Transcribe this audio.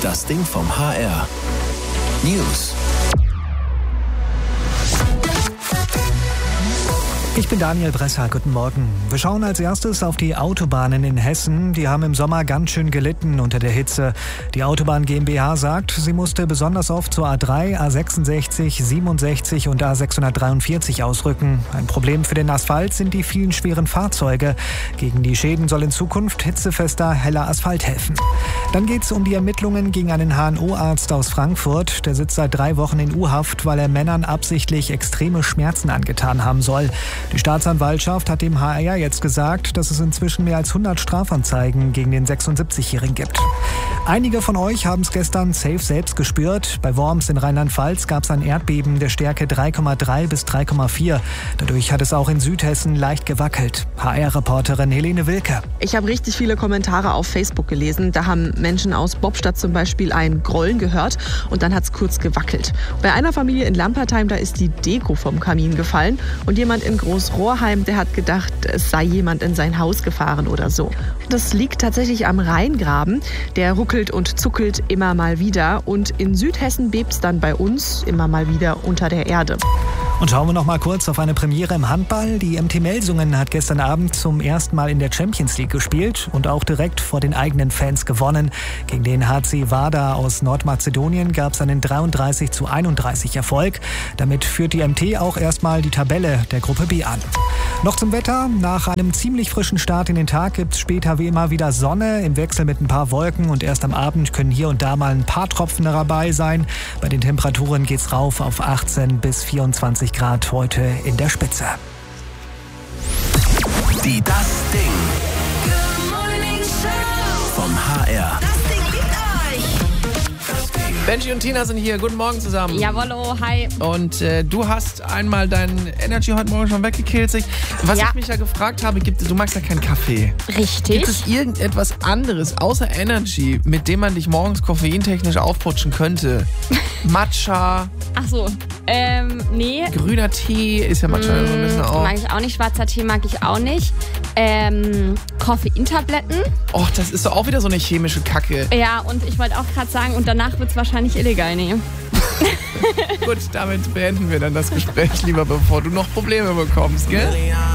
Das Ding vom HR. News. Ich bin Daniel Bresser, guten Morgen. Wir schauen als erstes auf die Autobahnen in Hessen. Die haben im Sommer ganz schön gelitten unter der Hitze. Die Autobahn GmbH sagt, sie musste besonders oft zur A3, A66, 67 und A643 ausrücken. Ein Problem für den Asphalt sind die vielen schweren Fahrzeuge. Gegen die Schäden soll in Zukunft hitzefester, heller Asphalt helfen. Dann geht es um die Ermittlungen gegen einen HNO-Arzt aus Frankfurt. Der sitzt seit 3 Wochen in U-Haft, weil er Männern absichtlich extreme Schmerzen angetan haben soll. Die Staatsanwaltschaft hat dem HR jetzt gesagt, dass es inzwischen mehr als 100 Strafanzeigen gegen den 76-Jährigen gibt. Einige von euch haben es gestern safe selbst gespürt. Bei Worms in Rheinland-Pfalz gab es ein Erdbeben der Stärke 3,3 bis 3,4. Dadurch hat es auch in Südhessen leicht gewackelt. HR-Reporterin Helene Wilke. Ich habe richtig viele Kommentare auf Facebook gelesen. Da haben Menschen aus Bobstadt zum Beispiel ein Grollen gehört und dann hat es kurz gewackelt. Bei einer Familie in Lampertheim, da ist die Deko vom Kamin gefallen und jemand in Großrohrheim, der hat gedacht, es sei jemand in sein Haus gefahren oder so. Das liegt tatsächlich am Rheingraben. Der ruckelt und zuckelt immer mal wieder und in Südhessen bebt es dann bei uns immer mal wieder unter der Erde. Und schauen wir noch mal kurz auf eine Premiere im Handball. Die MT Melsungen hat gestern Abend zum ersten Mal in der Champions League gespielt und auch direkt vor den eigenen Fans gewonnen. Gegen den HC Vardar aus Nordmazedonien gab es einen 33:31 Erfolg. Damit führt die MT auch erstmal die Tabelle der Gruppe B an. Noch zum Wetter. Nach einem ziemlich frischen Start in den Tag gibt es später wie immer wieder Sonne im Wechsel mit ein paar Wolken und erst am Abend können hier und da mal ein paar Tropfen dabei sein. Bei den Temperaturen geht's rauf auf 18 bis 24 Grad heute in der Spitze. Die Das Ding vom HR. Das Ding liebt euch. Benji und Tina sind hier. Guten Morgen zusammen. Jawollo, hi. Und du hast einmal deinen Energy heute Morgen schon weggekillt. Was Ja. ich mich ja gefragt habe, du magst ja keinen Kaffee. Richtig. Gibt es irgendetwas anderes außer Energy, mit dem man dich morgens koffeintechnisch aufputschen könnte? Matcha, Ach so, nee. grüner Tee, ist ja Matcha so ein bisschen auch. Mag ich auch nicht. Schwarzer Tee mag ich auch nicht. Koffeintabletten. Och, das ist doch auch wieder so eine chemische Kacke. Ja, und ich wollte auch gerade sagen, und danach wird es wahrscheinlich illegal, nee. Gut, damit beenden wir dann das Gespräch lieber, bevor du noch Probleme bekommst, gell?